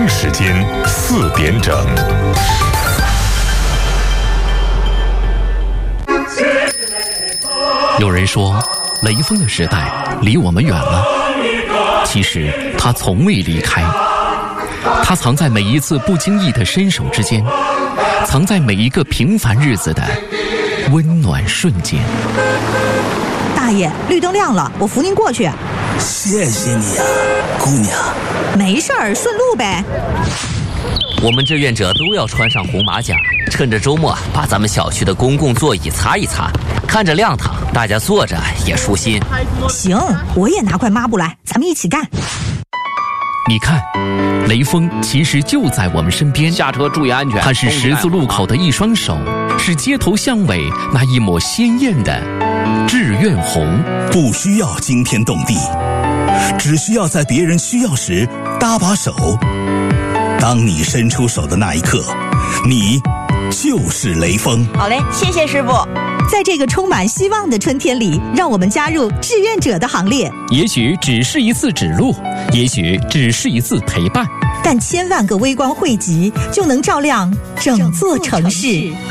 京时间4点整。 有人说，雷锋的时代离我们远了，其实他从未离开。他藏在每一次不经意的伸手之间，藏在每一个平凡日子的温暖瞬间。 大爷，绿灯亮了，我扶您过去。 谢谢你啊，姑娘。 没事儿，顺路呗。 我们志愿者都要穿上红马甲，趁着周末把咱们小区的公共座椅擦一擦，看着亮堂，大家坐着也舒心。 行，我也拿块抹布来，咱们一起干。 你看，雷锋其实就在我们身边。 下车注意安全。 他是十字路口的一双手，是街头巷尾那一抹鲜艳的志愿红。 不需要惊天动地，只需要在别人需要时搭把手。当你伸出手的那一刻，你就是雷锋。 好嘞，谢谢师傅。 在这个充满希望的春天里，让我们加入志愿者的行列。 也许只是一次指路，也许只是一次陪伴， 但千万个微光汇集，就能照亮整座城市。